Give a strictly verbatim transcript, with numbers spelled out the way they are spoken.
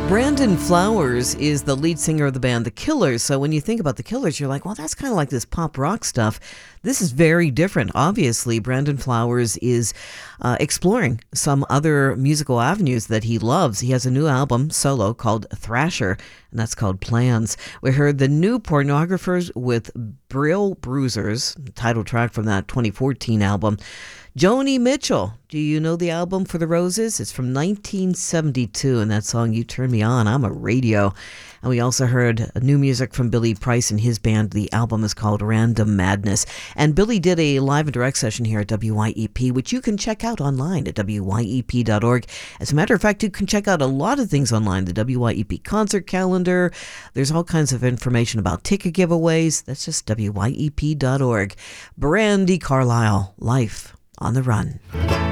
Brandon Flowers is the lead singer of the band The Killers. So when you think about The Killers, you're like, well, that's kind of like this pop rock stuff. This is very different. Obviously, Brandon Flowers is uh, exploring some other musical avenues that he loves. He has a new album, solo, called Thrasher, and that's called Plans. We heard the new Pornographers with Brill Bruisers, title track from that twenty fourteen album. Joni Mitchell, do you know the album For the Roses? It's from nineteen seventy-two, and that song, You Turn Me On, I'm a Radio. And we also heard new music from Billy Price and his band. The album is called Random Madness. And Billy did a live and direct session here at W Y E P, which you can check out online at W Y E P dot org. As a matter of fact, you can check out a lot of things online, the W Y E P concert calendar. There's all kinds of information about ticket giveaways. That's just W Y E P dot org. Brandi Carlile, Life on the Run.